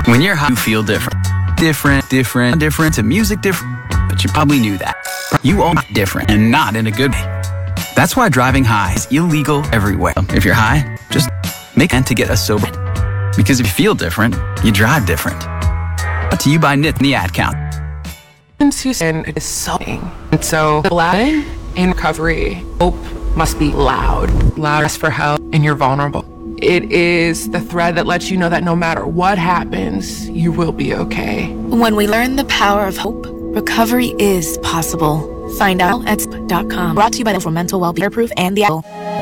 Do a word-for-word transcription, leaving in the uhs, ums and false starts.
When you're high, you feel different. Different, different, different to music different. But you probably knew that. You all different and not in a good way. That's why driving high is illegal everywhere. If you're high, just make an to get a sober. Because if you feel different, you drive different. Brought to you by N I T and the Ad Count. Susan is sobbing. And so, loud in recovery, hope must be loud. Loud as for help, and you're vulnerable. It is the thread that lets you know that no matter what happens, you will be okay. When we learn the power of hope, recovery is possible. Find out at S P dot com. Brought to you by the for Mental Wellbeing Proof and the Apple.